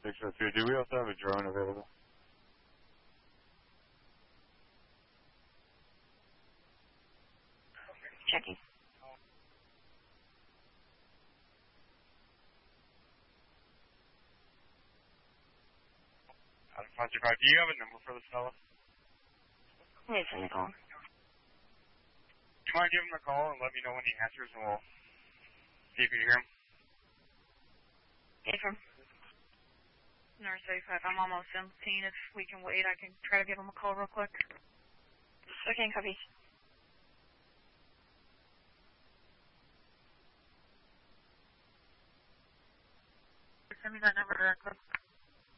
602. Do we also have a drone available? Checking. 525. Do you have a number for this fella? Wait a minute, call. Do you mind giving him a call and let me know when he answers, and we'll see if you hear him? Hey, from North 35. I'm almost emptying. If we can wait, I can try to give him a call real quick. Okay, copy. Send me that number directly.